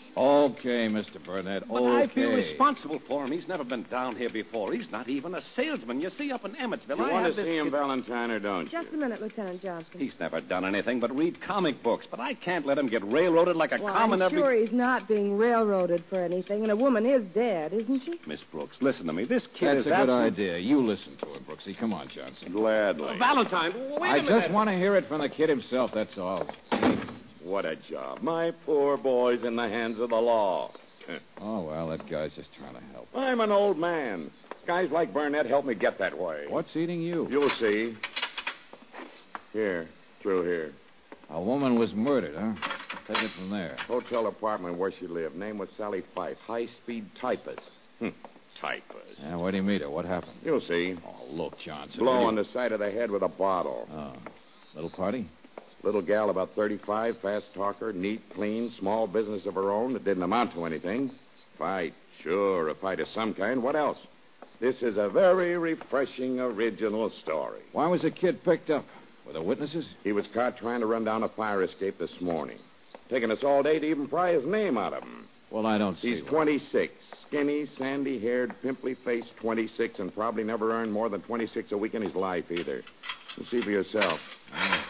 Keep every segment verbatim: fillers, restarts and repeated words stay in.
Okay, Mister Burnett, But okay. I feel responsible for him. He's never been down here before. He's not even a salesman. You see, up in Emmetsville, You I want have to this see him, kid- Valentine, or don't Just a you? minute, Lieutenant Johnson. He's never done anything but read comic books, but I can't let him get railroaded like a Well, common I'm every... sure he's not being railroaded for anything, and a woman is dead, isn't she? Miss Brooks, listen to me. This kid That's is a good absolute- idea. You listen to it, Brooksy. Come on, Johnson. Gladly. Uh, Valentine, wait a I minute. just want to hear it from the kid himself, that's all. What a job. My poor boy's in the hands of the law. Oh, well, that guy's just trying to help. I'm an old man. Guys like Burnett help me get that way. What's eating you? You'll see. Here, through here. A woman was murdered, huh? Take it from there. Hotel apartment where she lived. Name was Sally Fife. High-speed typist. Hm. Typist. Yeah, where'd he meet her? What happened? You'll see. Oh, look, Johnson. Blow will on you- the side of the head with a bottle. Oh, little party? Little gal about thirty-five, fast talker, neat, clean, small business of her own that didn't amount to anything. Fight, sure, a fight of some kind. What else? This is a very refreshing, original story. Why was the kid picked up? Were there witnesses? He was caught trying to run down a fire escape this morning. Taking us all day to even pry his name out of him. Well, I don't see He's why. twenty-six. Skinny, sandy-haired, pimply-faced twenty-six, and probably never earned more than twenty-six a week in his life, either. You see for yourself. Oh.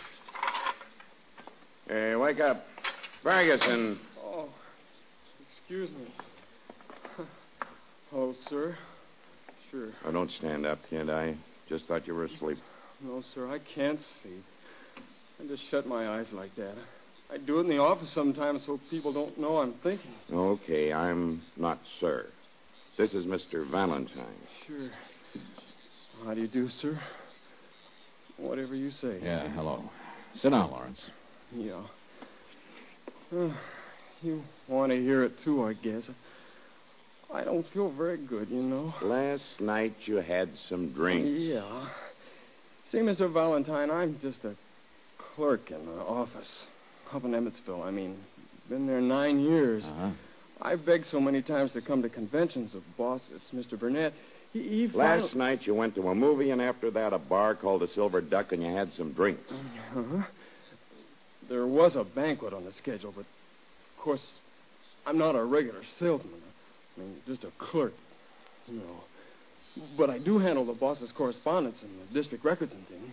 Hey, wake up. Ferguson. Oh, excuse me. Hello, sir. Sure. Oh, don't stand up, kid. I just thought you were asleep. No, sir, I can't sleep. I just shut my eyes like that. I do it in the office sometimes so people don't know I'm thinking. Okay, I'm not sir. This is Mister Valentine. Sure. How do you do, sir? Whatever you say. Yeah, hello. Sit down, Lawrence. Yeah. Uh, you want to hear it, too, I guess. I don't feel very good, you know. Last night you had some drinks. Yeah. See, Mister Valentine, I'm just a clerk in the office. Up in Emmetsville, I mean. Been there nine years. Uh-huh. I've begged so many times to come to conventions of boss. It's Mister Burnett. He, he Last finally... night you went to a movie, and after that a bar called the Silver Duck, and you had some drinks. Uh-huh. There was a banquet on the schedule, but, of course, I'm not a regular salesman. I mean, just a clerk, you know. But I do handle the boss's correspondence and the district records and things.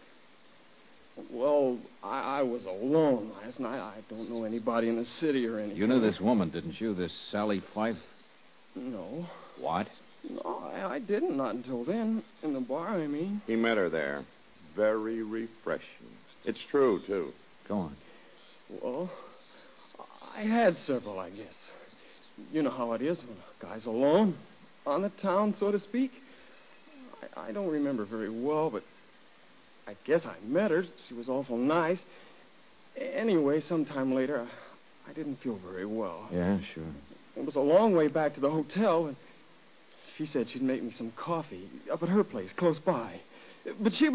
Well, I, I was alone last night. I don't know anybody in the city or anything. You knew this woman, didn't you? This Sally Fife? No. What? No, I, I didn't. Not until then. In the bar, I mean. He met her there. Very refreshing. It's true, too. Go on. Well, I had several, I guess. You know how it is when a guy's alone, on the town, so to speak. I, I don't remember very well, but I guess I met her. She was awful nice. Anyway, sometime later, I, I didn't feel very well. Yeah, sure. It was a long way back to the hotel, and she said she'd make me some coffee up at her place, close by. But she